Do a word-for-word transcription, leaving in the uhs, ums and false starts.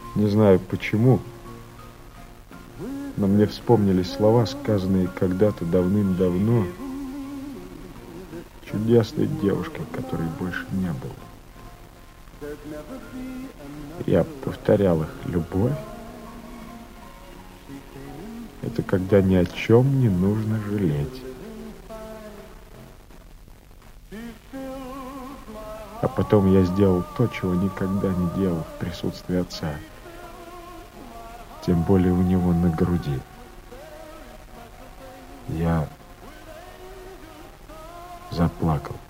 Не знаю почему, но мне вспомнились слова, сказанные когда-то давным-давно чудесной девушкой, которой больше не было. Я повторял их: любовь — это когда ни о чем не нужно жалеть. А потом я сделал то, чего никогда не делал в присутствии отца, тем более у него на груди. Я заплакал.